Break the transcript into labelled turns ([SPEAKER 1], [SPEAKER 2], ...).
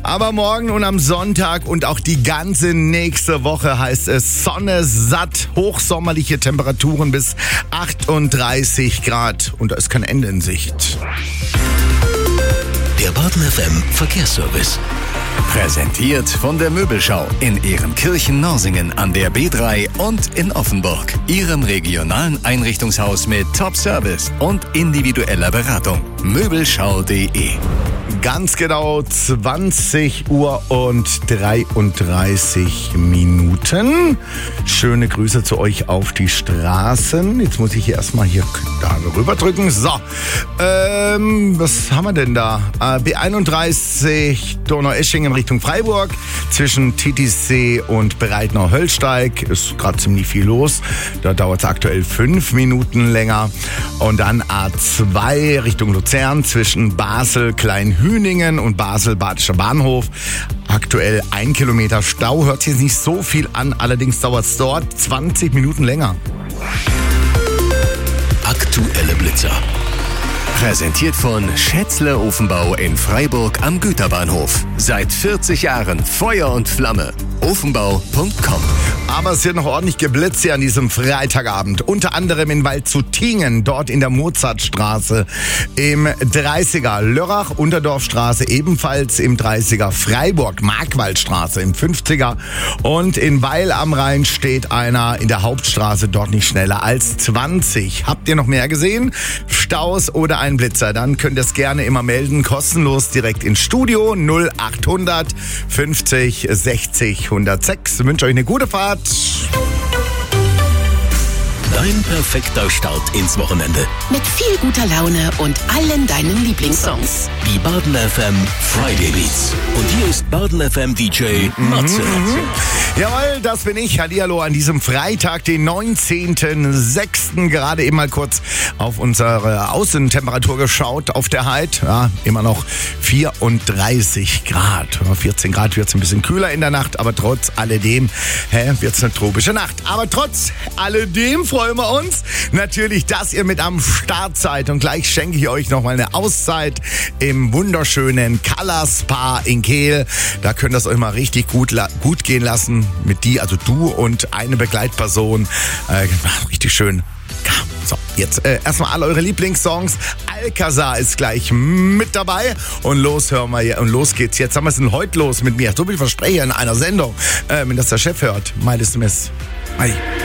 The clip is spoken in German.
[SPEAKER 1] Aber morgen und am Sonntag und auch die ganze nächste Woche heißt es Sonne satt, hochsommerliche Temperaturen bis 38 Grad. Und da ist kein Ende in Sicht.
[SPEAKER 2] Der Baden FM Verkehrsservice. Präsentiert von der Möbelschau in Ehrenkirchen-Norsingen an der B3 und in Offenburg. Ihrem regionalen Einrichtungshaus mit Top-Service und individueller Beratung. Möbelschau.de.
[SPEAKER 1] Ganz genau 20 Uhr und 33 Minuten. Schöne Grüße zu euch auf die Straßen. Jetzt muss ich hier erstmal da rüber drücken. So, was haben wir denn da? B31 Donaueschingen in Richtung Freiburg. Zwischen Titisee und Breitner-Höllsteig ist gerade ziemlich viel los. Da dauert es aktuell 5 Minuten länger. Und dann A2 Richtung Luzern zwischen Basel, Kleinhüningen und Basel-Badischer Bahnhof. Aktuell 1 Kilometer Stau. Hört sich jetzt nicht so viel an, allerdings dauert es dort 20 Minuten länger.
[SPEAKER 2] Aktuelle Blitzer. Präsentiert von Schätzle Ofenbau in Freiburg am Güterbahnhof. Seit 40 Jahren Feuer und Flamme. Ofenbau.com.
[SPEAKER 1] Aber es wird noch ordentlich geblitzt hier an diesem Freitagabend. Unter anderem in Waldshutingen, dort in der Mozartstraße, im 30er Lörrach, Unterdorfstraße, ebenfalls im 30er Freiburg, Markwaldstraße im 50er. Und in Weil am Rhein steht einer in der Hauptstraße, dort nicht schneller als 20. Habt ihr noch mehr gesehen? Staus oder ein Blitzer? Dann könnt ihr es gerne immer melden, kostenlos direkt ins Studio 0800 50 60 106. Ich wünsche euch eine gute Fahrt.
[SPEAKER 2] Dein perfekter Start ins Wochenende.
[SPEAKER 3] Mit viel guter Laune und allen deinen Lieblingssongs.
[SPEAKER 2] Die Baden FM Friday Beats. Und hier ist Baden FM DJ Matze.
[SPEAKER 1] Jawohl, das bin ich. Hallihallo an diesem Freitag, den 19.06. Gerade eben mal kurz auf unsere Außentemperatur geschaut auf der Heid. Ja, immer noch 34 Grad. 14 Grad wird es ein bisschen kühler in der Nacht, aber trotz alledem wird es eine tropische Nacht. Aber trotz alledem freuen wir uns natürlich, dass ihr mit am Start seid. Und gleich schenke ich euch nochmal eine Auszeit im wunderschönen Color Spa in Kehl. Da könnt ihr es euch mal richtig gut gehen lassen. Mit die, also du und eine Begleitperson. Richtig schön. So, jetzt erstmal alle eure Lieblingssongs. Alcazar ist gleich mit dabei. Und los geht's. Jetzt haben wir es denn heute los mit mir. So viel Versprecher in einer Sendung. Wenn das der Chef hört, meines Miss.